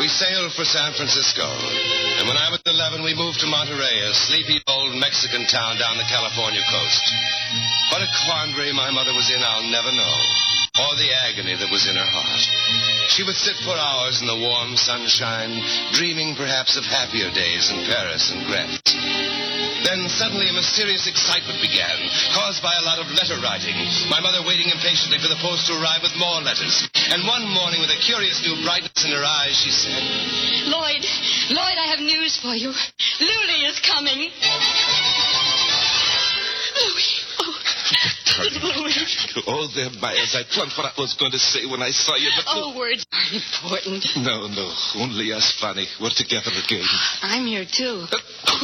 we sailed for San Francisco. And when I was 11, we moved to Monterey, a sleepy old Mexican town down the California coast. What a quandary my mother was in, I'll never know. Or the agony that was in her heart. She would sit for hours in the warm sunshine, dreaming perhaps of happier days in Paris and Greft. Then suddenly a mysterious excitement began, caused by a lot of letter writing. My mother waiting impatiently for the post to arrive with more letters. And one morning, with a curious new brightness in her eyes, she said, Lloyd, I have news for you. Louie is coming. Louie. Oh, there, Myers. I planned what I was going to say when I saw you, but... Oh, words aren't important. No. Only us, Fanny. We're together again. I'm here, too. Look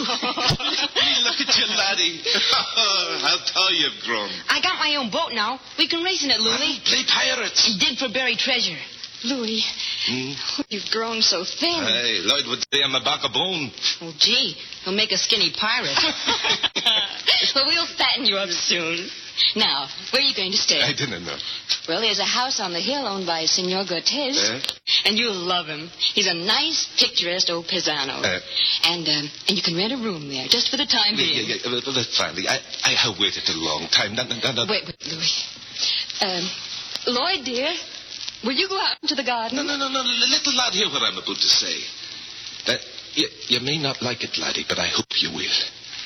at you, laddie. How tall you've grown. I got my own boat now. We can race in it, Louie. Play pirates. Dig for buried treasure. Louie, you've grown so thin. Hey, Lloyd would say I'm a bag of bone. Oh, gee, he'll make a skinny pirate. But we'll fatten you up soon. Now, where are you going to stay? I didn't know. Well, there's a house on the hill owned by Senor Cortez. And you'll love him. He's a nice, picturesque old paisano. And you can rent a room there, just for the time being. Yeah. Well, finally, I have waited a long time. No. Wait, Louis. Lloyd, dear, will you go out into the garden? No. Let the lad hear what I'm about to say. You may not like it, laddie, but I hope you will.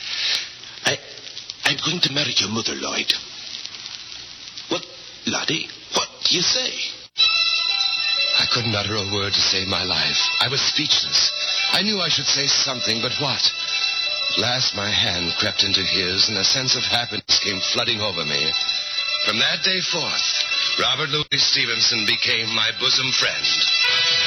I'm going to marry your mother, Lloyd. What, laddie? What do you say? I couldn't utter a word to save my life. I was speechless. I knew I should say something, but what? At last my hand crept into his, and a sense of happiness came flooding over me. From that day forth, Robert Louis Stevenson became my bosom friend.